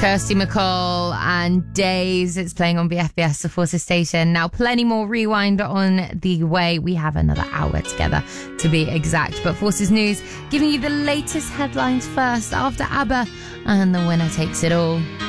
Kirsty MacColl and Days. It's playing on BFBS, the Forces station. Now, plenty more Rewind on the way. We have another hour together, to be exact. But Forces News, giving you the latest headlines first after ABBA and The Winner Takes It All.